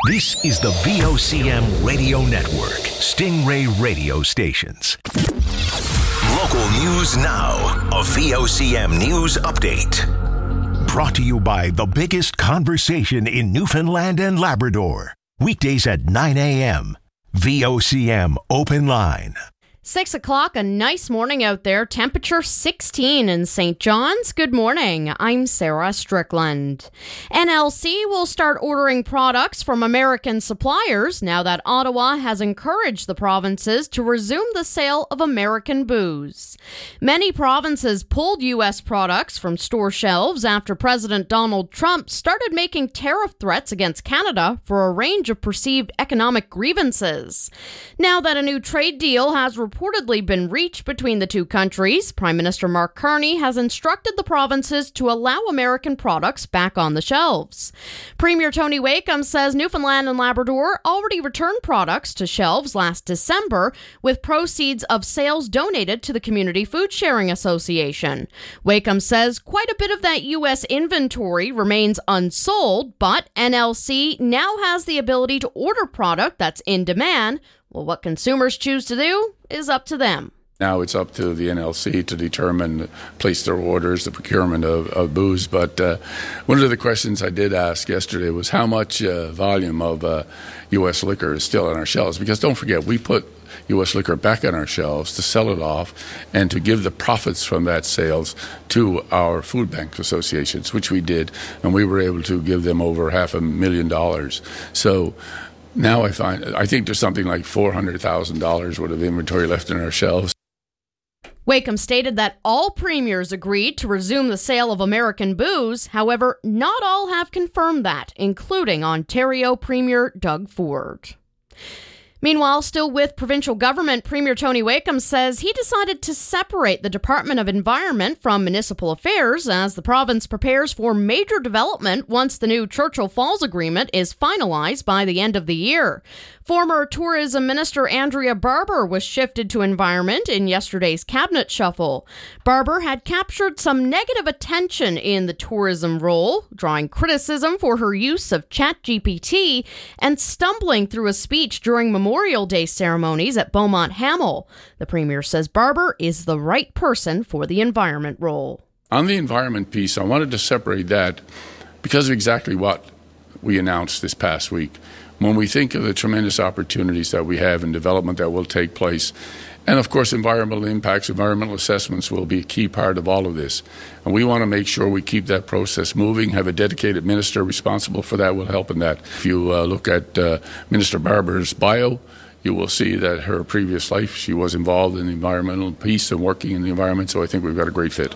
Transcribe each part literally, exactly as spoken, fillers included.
This is the V O C M Radio Network, Stingray Radio Stations. Local news now, a V O C M News Update. Brought to you by the biggest conversation in Newfoundland and Labrador. Weekdays at nine a.m. V O C M Open Line. Six o'clock, a nice morning out there. Temperature sixteen in Saint John's. Good morning. I'm Sarah Strickland. N L C will start ordering products from American suppliers now that Ottawa has encouraged the provinces to resume the sale of American booze. Many provinces pulled U S products from store shelves after President Donald Trump started making tariff threats against Canada for a range of perceived economic grievances. Now that a new trade deal has reportedly been reached between the two countries, Prime Minister Mark Carney has instructed the provinces to allow American products back on the shelves. Premier Tony Wakeham says Newfoundland and Labrador already returned products to shelves last December with proceeds of sales donated to the Community Food Sharing Association. Wakeham says quite a bit of that U S inventory remains unsold, but N L C now has the ability to order product that's in demand. Well, what consumers choose to do is up to them. Now it's up to the N L C to determine, place their orders, the procurement of, of booze. But uh, one of the questions I did ask yesterday was how much uh, volume of uh, U S liquor is still on our shelves. Because don't forget, we put U S liquor back on our shelves to sell it off and to give the profits from that sales to our food bank associations, which we did. And we were able to give them over half a million dollars. So now I find, I think there's something like four hundred thousand dollars worth of inventory left in our shelves. Wakeham stated that all premiers agreed to resume the sale of American booze. However, not all have confirmed that, including Ontario Premier Doug Ford. Meanwhile, still with provincial government, Premier Tony Wakeham says he decided to separate the Department of Environment from Municipal Affairs as the province prepares for major development once the new Churchill Falls Agreement is finalized by the end of the year. Former Tourism Minister Andrea Barber was shifted to Environment in yesterday's cabinet shuffle. Barber had captured some negative attention in the tourism role, drawing criticism for her use of ChatGPT and stumbling through a speech during Memorial Day ceremonies at Beaumont Hamel. The Premier says Barber is the right person for the environment role. On the environment piece, I wanted to separate that because of exactly what we announced this past week. When we think of the tremendous opportunities that we have in development that will take place, and of course environmental impacts, environmental assessments will be a key part of all of this. And we want to make sure we keep that process moving, have a dedicated minister responsible for that will help in that. If you uh, look at uh, Minister Barber's bio, you will see that her previous life, she was involved in the environmental piece and working in the environment, so I think we've got a great fit.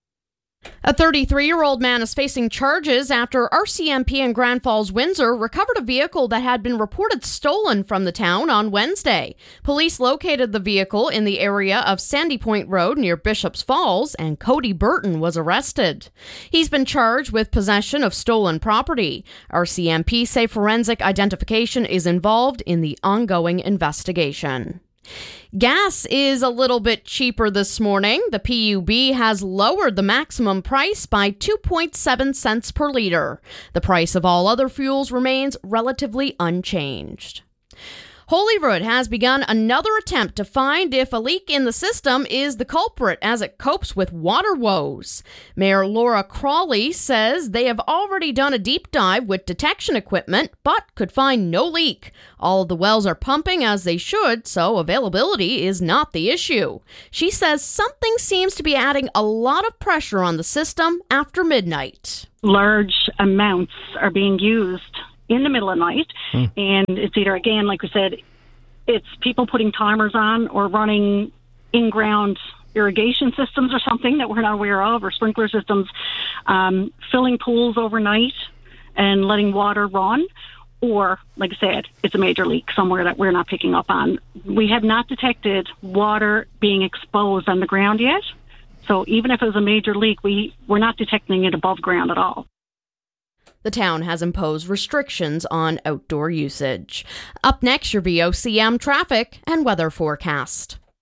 A thirty-three-year-old man is facing charges after R C M P in Grand Falls, Windsor recovered a vehicle that had been reported stolen from the town on Wednesday. Police located the vehicle in the area of Sandy Point Road near Bishop's Falls, and Cody Burton was arrested. He's been charged with possession of stolen property. R C M P say forensic identification is involved in the ongoing investigation. Gas is a little bit cheaper this morning. The P U B has lowered the maximum price by two point seven cents per litre. The price of all other fuels remains relatively unchanged. Holyrood has begun another attempt to find if a leak in the system is the culprit as it copes with water woes. Mayor Laura Crawley says they have already done a deep dive with detection equipment, but could find no leak. All of the wells are pumping as they should, so availability is not the issue. She says something seems to be adding a lot of pressure on the system after midnight. Large amounts are being used in the middle of the night, hmm. and it's either, again, like we said, it's people putting timers on or running in-ground irrigation systems or something that we're not aware of, or sprinkler systems, um, filling pools overnight and letting water run, or, like I said, it's a major leak somewhere that we're not picking up on. We have not detected water being exposed on the ground yet, so even if it was a major leak, we, we're not detecting it above ground at all. The town has imposed restrictions on outdoor usage. Up next, your V O C M traffic and weather forecast.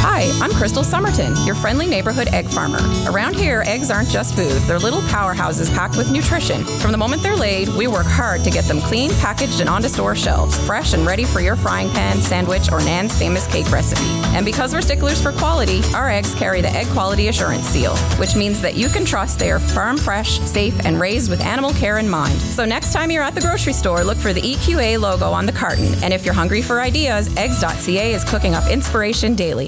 Hi, I'm Crystal Somerton, your friendly neighborhood egg farmer. Around here, eggs aren't just food. They're little powerhouses packed with nutrition. From the moment they're laid, we work hard to get them clean, packaged, and onto store shelves, fresh and ready for your frying pan, sandwich, or Nan's famous cake recipe. And because we're sticklers for quality, our eggs carry the Egg Quality Assurance Seal, which means that you can trust they are farm fresh, safe, and raised with animal care in mind. So next time you're at the grocery store, look for the E Q A logo on the carton. And if you're hungry for ideas, eggs dot c a is cooking up inspiration daily.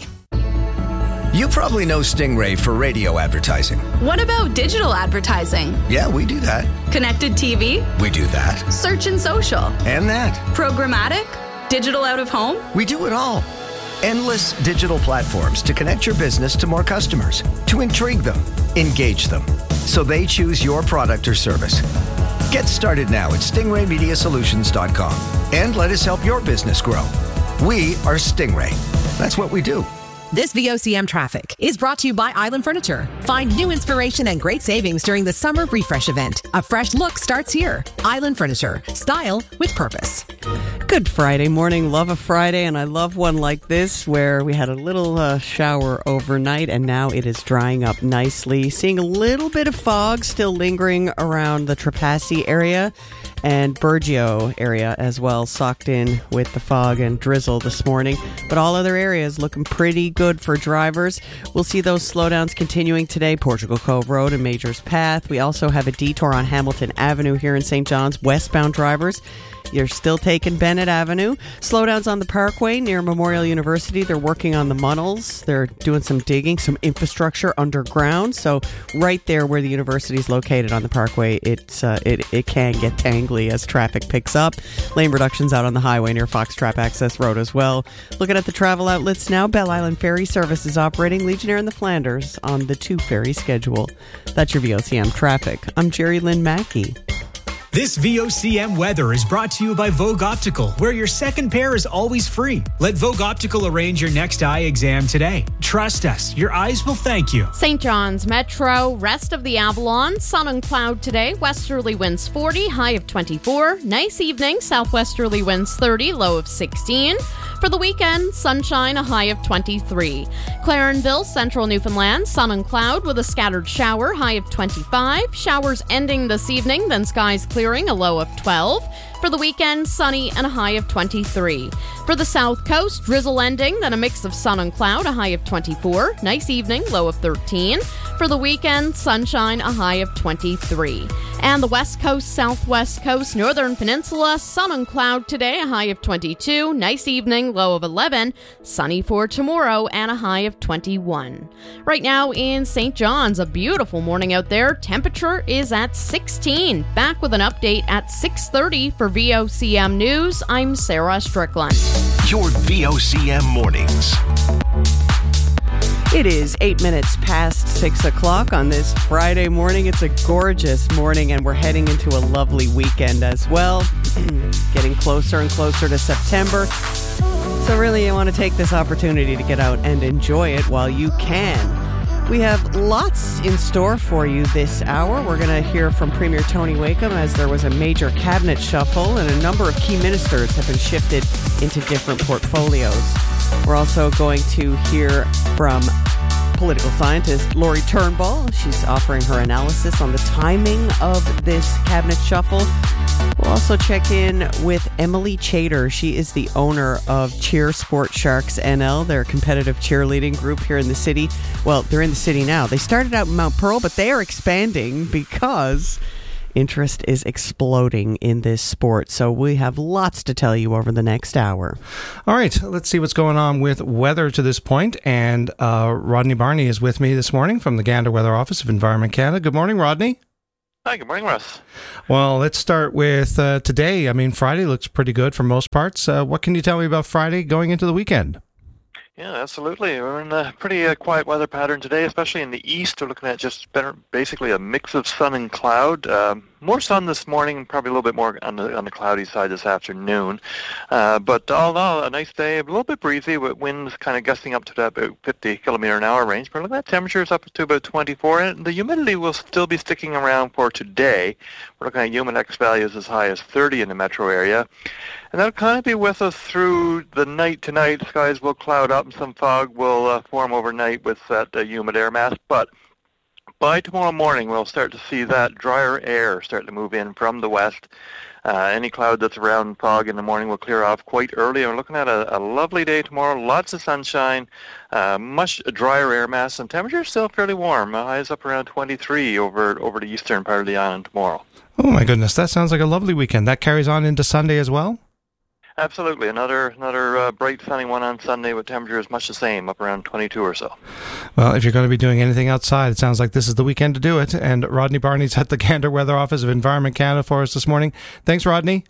You probably know Stingray for radio advertising. What about digital advertising? Yeah, we do that. Connected T V? We do that. Search and social? And that. Programmatic? Digital out of home? We do it all. Endless digital platforms to connect your business to more customers, to intrigue them, engage them, so they choose your product or service. Get started now at stingray media solutions dot com and let us help your business grow. We are Stingray. That's what we do. This V O C M traffic is brought to you by Island Furniture. Find new inspiration and great savings during the Summer Refresh event. A fresh look starts here. Island Furniture. Style with purpose. Good Friday morning. Love a Friday, and I love one like this where we had a little uh, shower overnight, and now it is drying up nicely. Seeing a little bit of fog still lingering around the Trepassey area and Burgeo area as well, socked in with the fog and drizzle this morning. But all other areas looking pretty good for drivers. We'll see those slowdowns continuing today. Portugal Cove Road and Majors Path. We also have a detour on Hamilton Avenue here in Saint John's. Westbound drivers, you're still taking Bennett Avenue. Slowdowns on the Parkway near Memorial University. They're working on the Munnels. They're doing some digging, some infrastructure underground. So right there where the university is located on the Parkway, it's uh, it, it can get tangly as traffic picks up. Lane reductions out on the highway near Foxtrap Access Road as well. Looking at the travel outlets now, Belle Island Ferry Service is operating. Legionnaire and the Flanders on the two ferry schedule. That's your V O C M traffic. I'm Jerry Lynn Mackey. This V O C M weather is brought to you by Vogue Optical, where your second pair is always free. Let Vogue Optical arrange your next eye exam today. Trust us, your eyes will thank you. Saint John's Metro, rest of the Avalon, sun and cloud today, westerly winds forty, high of twenty-four. Nice evening, southwesterly winds thirty, low of sixteen. For the weekend, sunshine, a high of twenty-three. Clarenville, central Newfoundland, sun and cloud with a scattered shower, high of twenty-five. Showers ending this evening, then skies clearing, a low of twelve. For the weekend, sunny and a high of twenty-three. For the south coast, drizzle ending, then a mix of sun and cloud, a high of twenty-four. Nice evening, low of thirteen. For the weekend, sunshine, a high of twenty-three. And the west coast, southwest coast, northern peninsula, sun and cloud today, a high of twenty-two. Nice evening, low of eleven. Sunny for tomorrow and a high of twenty-one. Right now in Saint John's, a beautiful morning out there. Temperature is at sixteen. Back with an update at six thirty for V O C M News. I'm Sarah Strickland. Your V O C M mornings. It is eight minutes past six o'clock on this Friday morning. It's a gorgeous morning, and we're heading into a lovely weekend as well. Getting closer and closer to September. So really, you want to take this opportunity to get out and enjoy it while you can. We have lots in store for you this hour. We're going to hear from Premier Tony Wakeham as there was a major cabinet shuffle and a number of key ministers have been shifted into different portfolios. We're also going to hear from political scientist Lori Turnbull. She's offering her analysis on the timing of this cabinet shuffle. We'll also check in with Emily Chater. She is the owner of Cheer Sport Sharks N L. They're a competitive cheerleading group here in the city. Well, they're in the city now. They started out in Mount Pearl, but they are expanding because interest is exploding in this sport. So we have lots to tell you over the next hour. All right, let's see what's going on with weather to this point. And uh, Rodney Barney is with me this morning from the Gander Weather Office of Environment Canada. Good morning, Rodney. Hi, good morning, Russ. Well, let's start with uh, today. I mean, Friday looks pretty good for most parts. Uh, what can you tell me about Friday going into the weekend? Yeah, absolutely. We're in a pretty uh, quiet weather pattern today, especially in the east. We're looking at just better, basically a mix of sun and cloud. Um, more sun this morning, probably a little bit more on the on the cloudy side this afternoon. Uh, but all in all, a nice day, a little bit breezy with winds kind of gusting up to that about fifty kilometer an hour range. But look at that, temperatures up to about twenty-four, and the humidity will still be sticking around for today. We're looking at Humidex values as high as thirty in the metro area. And that'll kind of be with us through the night tonight. Skies will cloud up and some fog will uh, form overnight with that uh, humid air mass. But by tomorrow morning, we'll start to see that drier air start to move in from the west. Uh, any cloud that's around fog in the morning will clear off quite early. We're looking at a, a lovely day tomorrow, lots of sunshine, uh, much drier air mass, and temperatures still fairly warm. Uh, highs up around twenty-three over, over the eastern part of the island tomorrow. Oh my goodness, that sounds like a lovely weekend. That carries on into Sunday as well? Absolutely. Another another uh, bright sunny one on Sunday with temperatures much the same, up around twenty-two or so. Well, if you're going to be doing anything outside, it sounds like this is the weekend to do it. And Rodney Barney's at the Gander Weather Office of Environment Canada for us this morning. Thanks, Rodney.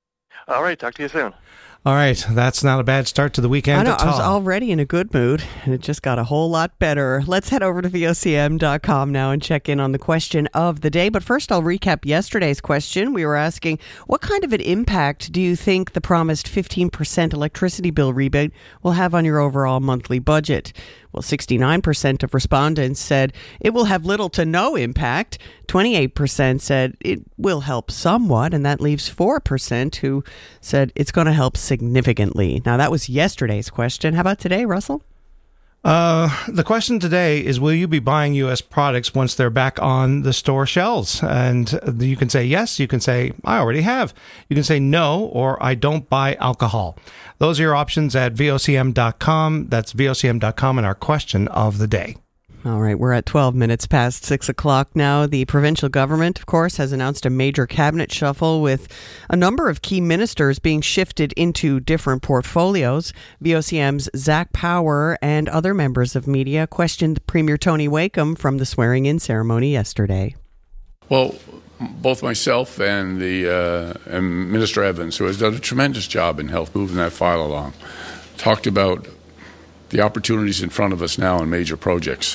All right. Talk to you soon. All right, that's not a bad start to the weekend I know, at all. I was already in a good mood, and it just got a whole lot better. Let's head over to V O C M dot com now and check in on the question of the day. But first, I'll recap yesterday's question. We were asking, what kind of an impact do you think the promised fifteen percent electricity bill rebate will have on your overall monthly budget? Well, sixty-nine percent of respondents said it will have little to no impact. twenty-eight percent said it will help somewhat, and that leaves four percent who said it's going to help significantly. Now, that was yesterday's question. How about today, Russell? Uh, the question today is, will you be buying U S products once they're back on the store shelves? And you can say yes, you can say, I already have. You can say no, or I don't buy alcohol. Those are your options at V O C M dot com. That's V O C M dot com and our question of the day. All right, we're at twelve minutes past six o'clock now. The provincial government, of course, has announced a major cabinet shuffle with a number of key ministers being shifted into different portfolios. V O C M's Zach Power and other members of media questioned Premier Tony Wakeham from the swearing-in ceremony yesterday. Well, both myself and the uh, and Minister Evans, who has done a tremendous job in health, moving that file along, talked about the opportunities in front of us now in major projects.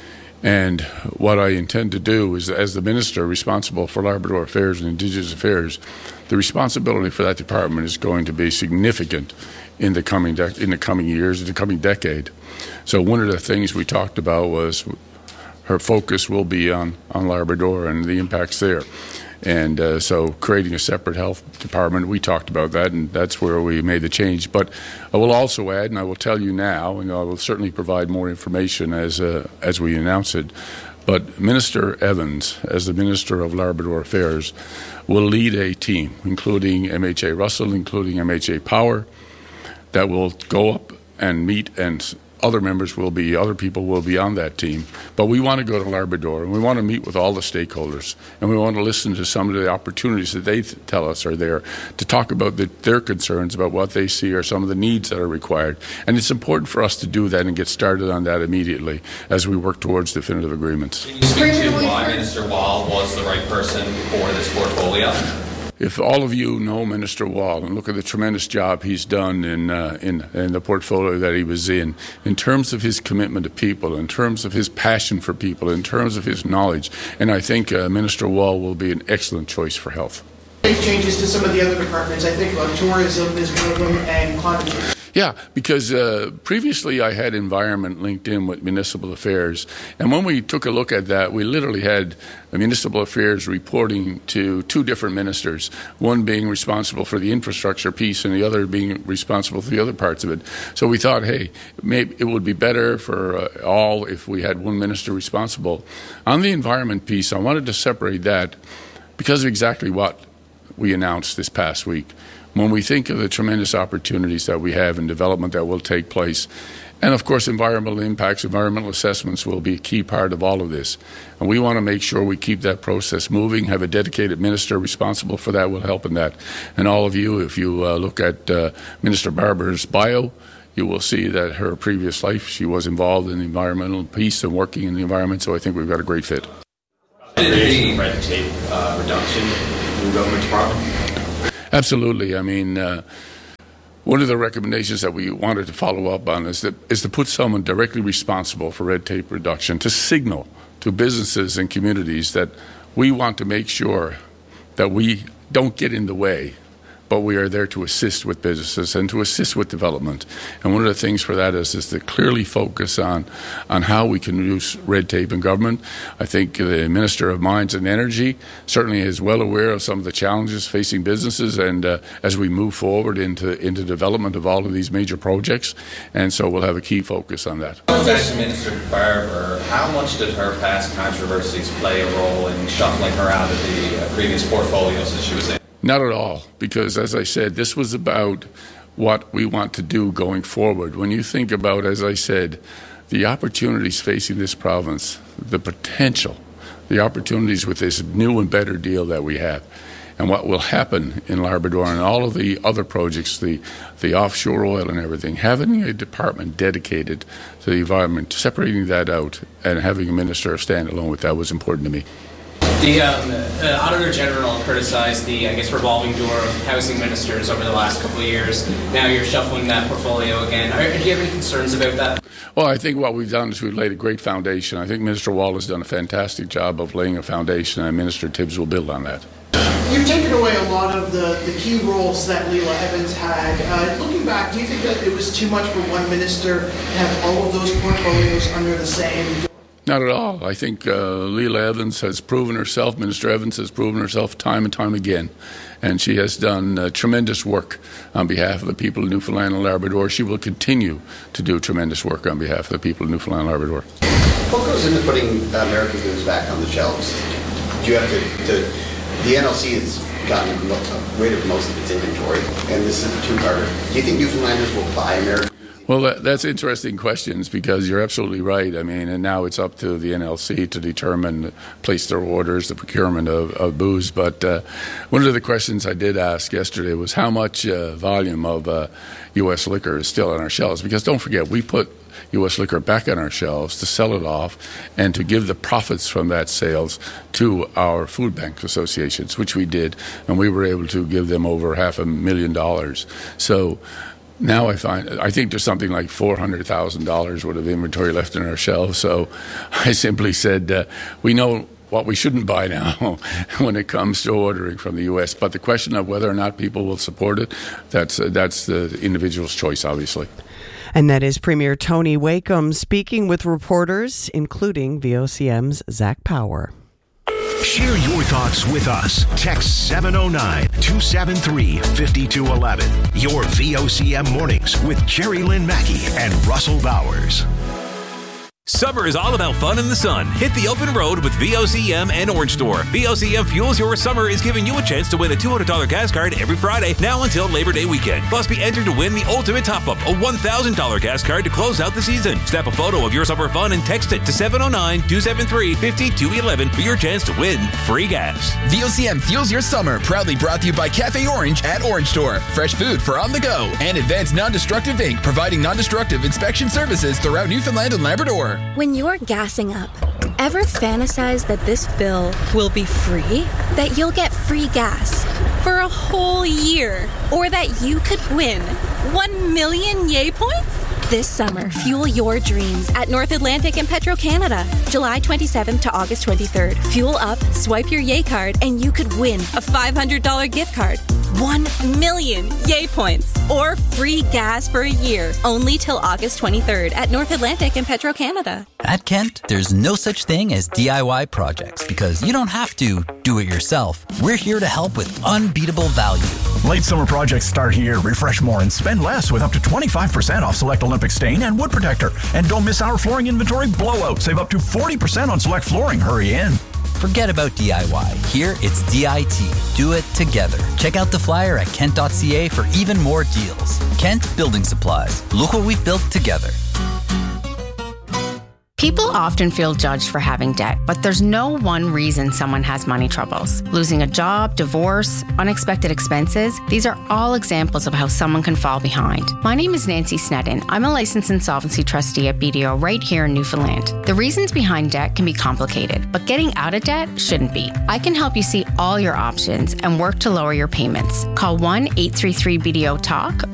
And what I intend to do is, as the minister responsible for Labrador Affairs and Indigenous Affairs, the responsibility for that department is going to be significant in the coming de- in the coming years, in the coming decade. So one of the things we talked about was her focus will be on, on Labrador and the impacts there. And uh, so creating a separate health department, we talked about that, and that's where we made the change. But I will also add, and I will tell you now, and I will certainly provide more information as uh, as we announce it, but Minister Evans, as the Minister of Labrador Affairs, will lead a team, including M H A Russell, including M H A Power, that will go up and meet, and other members will be, other people will be on that team. But we want to go to Labrador, and we want to meet with all the stakeholders, and we want to listen to some of the opportunities that they th- tell us are there, to talk about the, their concerns about what they see are some of the needs that are required. And it's important for us to do that and get started on that immediately as we work towards definitive agreements. Can you speak to why Minister Wall was the right person for this portfolio? If all of you know Minister Wall and look at the tremendous job he's done in, uh, in in the portfolio that he was in, in terms of his commitment to people, in terms of his passion for people, in terms of his knowledge, and I think uh, Minister Wall will be an excellent choice for health. Changes to some of the other departments, I think about tourism, visitor and climate change. Yeah, because uh, previously I had environment linked in with municipal affairs, and when we took a look at that, we literally had municipal affairs reporting to two different ministers, one being responsible for the infrastructure piece and the other being responsible for the other parts of it. So we thought, hey, maybe it would be better for uh, all if we had one minister responsible. On the environment piece, I wanted to separate that because of exactly what we announced this past week. When we think of the tremendous opportunities that we have in development that will take place, and of course environmental impacts, environmental assessments will be a key part of all of this. And we want to make sure we keep that process moving, have a dedicated minister responsible for that will help in that. And all of you, if you uh, look at uh, Minister Barber's bio, you will see that her previous life, she was involved in the environmental piece and working in the environment, so I think we've got a great fit. The red tape uh, reduction in the government department? Absolutely. I mean, uh, one of the recommendations that we wanted to follow up on is, that, is to put someone directly responsible for red tape reduction to signal to businesses and communities that we want to make sure that we don't get in the way, but we are there to assist with businesses and to assist with development. And one of the things for that is, is to clearly focus on, on how we can reduce red tape in government. I think the Minister of Mines and Energy certainly is well aware of some of the challenges facing businesses, and uh, as we move forward into, into development of all of these major projects, and so we'll have a key focus on that. Back to Minister Barbour, how much did her past controversies play a role in shuffling her out of the uh, previous portfolios that she was in? Not at all, because as I said, this was about what we want to do going forward. When you think about, as I said, the opportunities facing this province, the potential, the opportunities with this new and better deal that we have, and what will happen in Labrador and all of the other projects, the, the offshore oil and everything, having a department dedicated to the environment, separating that out and having a minister stand alone with that was important to me. The um, uh, Auditor General criticized the, I guess, revolving door of housing ministers over the last couple of years. Now you're shuffling that portfolio again. Are, do you have any concerns about that? Well, I think what we've done is we've laid a great foundation. I think Minister Wall has done a fantastic job of laying a foundation, and Minister Tibbs will build on that. You've taken away a lot of the, the key roles that Leila Evans had. Uh, looking back, do you think that it was too much for one minister to have all of those portfolios under the same? Not at all. I think uh, Leila Evans has proven herself, Minister Evans has proven herself time and time again, and she has done uh, tremendous work on behalf of the people of Newfoundland and Labrador. She will continue to do tremendous work on behalf of the people of Newfoundland and Labrador. What goes into putting American Foods back on the shelves? Do you have to, to the N L C has gotten rid of most of its inventory, and this is a two-parter. Do you think Newfoundlanders will buy American? Well, that, that's interesting questions, because you're absolutely right. I mean, and now it's up to the N L C to determine, place their orders, the procurement of, of booze. But uh, one of the questions I did ask yesterday was how much uh, volume of uh, U S liquor is still on our shelves? Because don't forget, we put U S liquor back on our shelves to sell it off and to give the profits from that sales to our food bank associations, which we did, and we were able to give them over half a million dollars. So now I find, I think there's something like four hundred thousand dollars worth of inventory left in our shelves. So I simply said, uh, we know what we shouldn't buy now when it comes to ordering from the U S. But the question of whether or not people will support it, that's, uh, that's the individual's choice, obviously. And that is Premier Tony Wakeham speaking with reporters, including V O C M's Zach Power. Share your thoughts with us. Text seven oh nine, two seven three, five two one one. Your V O C M Mornings with Jerry Lynn Mackey and Russell Bowers. Summer is all about fun in the sun. Hit the open road with V O C M and Orange Store. V O C M Fuels Your Summer is giving you a chance to win a two hundred dollars gas card every Friday, now until Labor Day weekend. Plus, be entered to win the ultimate top-up, a one thousand dollars gas card to close out the season. Snap a photo of your summer fun and text it to seven oh nine, two seven three, five two one one for your chance to win free gas. V O C M Fuels Your Summer, proudly brought to you by Cafe Orange at Orange Store. Fresh food for on the go. And Advanced Non-Destructive Incorporated, providing non-destructive inspection services throughout Newfoundland and Labrador. When you're gassing up, ever fantasize that this fill will be free? That you'll get free gas for a whole year? Or that you could win one million yay points? This summer, fuel your dreams at North Atlantic and Petro-Canada. July twenty-seventh to August twenty-third. Fuel up, swipe your yay card, and you could win a five hundred dollars gift card. one million yay points. Or free gas for a year. Only till August twenty-third at North Atlantic and Petro-Canada. At Kent, there's no such thing as D I Y projects because you don't have to do it yourself. We're here to help with unbeatable value. Late summer projects start here. Refresh more and spend less with up to twenty-five percent off select Olympic stain and wood protector. And don't miss our flooring inventory blowout. Save up to forty percent on select flooring. Hurry in. Forget about D I Y. Here, it's D I T. Do it together. Check out the flyer at kent dot c a for even more deals. Kent Building Supplies. Look what we've built together. People often feel judged for having debt, but there's no one reason someone has money troubles. Losing a job, divorce, unexpected expenses, these are all examples of how someone can fall behind. My name is Nancy Sneddon. I'm a licensed insolvency trustee at B D O right here in Newfoundland. The reasons behind debt can be complicated, but getting out of debt shouldn't be. I can help you see all your options and work to lower your payments. Call one eight three three B D O TALK